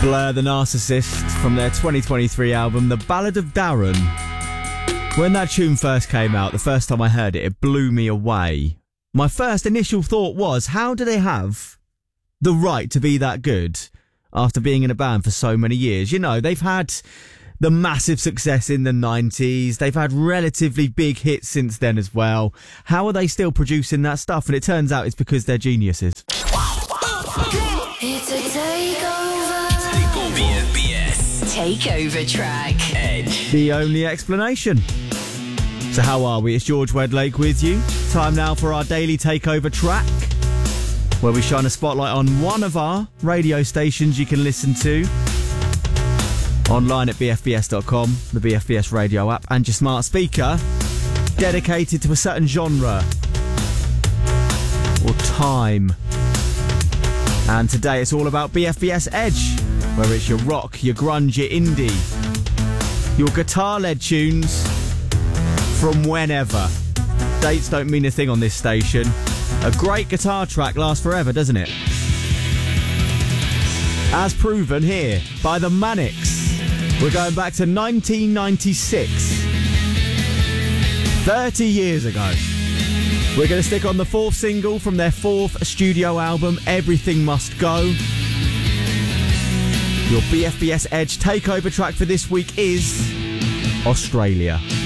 Blur the Narcissist from their 2023 album, The Ballad of Darren. When that tune first came out, the first time I heard it, it blew me away. My first initial thought was, how do they have the right to be that good after being in a band for so many years? You know, they've had the massive success in the 90s. They've had relatively big hits since then as well. How are they still producing that stuff? And it turns out it's because they're geniuses. It's a takeover. BFBS Takeover track. Edge. The only explanation. So how are we? It's George Wedlake with you. Time now for our daily takeover track, where we shine a spotlight on one of our radio stations you can listen to online at bfbs.com, the BFBS radio app, and your smart speaker, dedicated to a certain genre or time. And today it's all about BFBS Edge, where it's your rock, your grunge, your indie, your guitar-led tunes from whenever. Dates don't mean a thing on this station. A great guitar track lasts forever, doesn't it? As proven here by the Manics. We're going back to 1996. 30 years ago. We're going to stick on the fourth single from their fourth studio album, Everything Must Go. Your BFBS Edge takeover track for this week is Australia.